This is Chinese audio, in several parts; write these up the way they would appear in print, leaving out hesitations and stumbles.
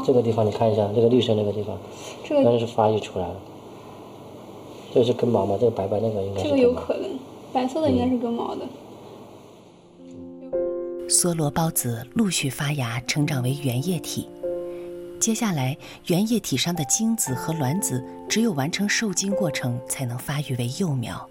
这个地方你看一下，这个绿色那个地方， 这个那是发育出来了。这是根毛吗？这个白白那个应该是根毛。 这个有可能，白色的应该是根毛的。 梭罗孢子陆续发芽，成长为原液体。接下来，原液体上的精子和卵子只有完成受精过程，才能发育为幼苗。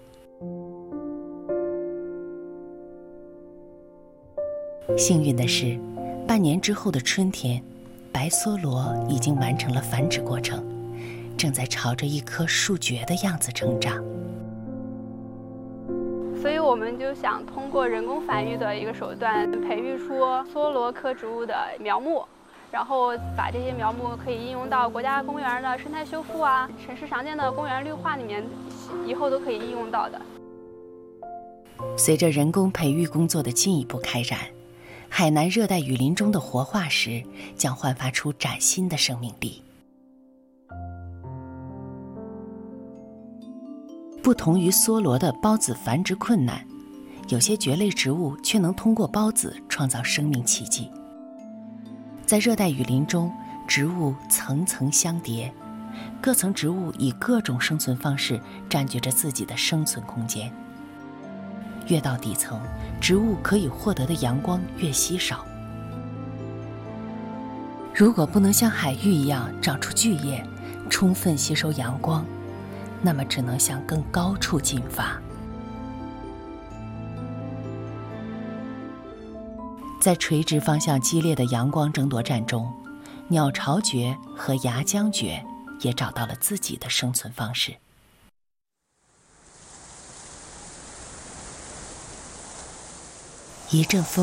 幸运的是，半年之后的春天，白梭罗已经完成了繁殖过程，正在朝着一棵树蕨的样子成长。 所以我们就想通过人工繁育的一个手段，培育出梭罗科植物的苗木，然后把这些苗木可以应用到国家公园的生态修复啊，城市常见的公园绿化里面，以后都可以应用到的。 随着人工培育工作的进一步开展，海南热带雨林中的活化石将焕发出崭新的生命力。不同于梭罗的孢子繁殖困难，有些蕨类植物却能通过孢子创造生命奇迹。在热带雨林中，植物层层相叠，各层植物以各种生存方式占据着自己的生存空间。越到底层，植物可以获得的阳光越稀少。如果不能像海芋一样长出巨叶，充分吸收阳光，那么只能向更高处进发。在垂直方向激烈的阳光争夺战中，鸟巢蕨和芽浆蕨也找到了自己的生存方式。一阵风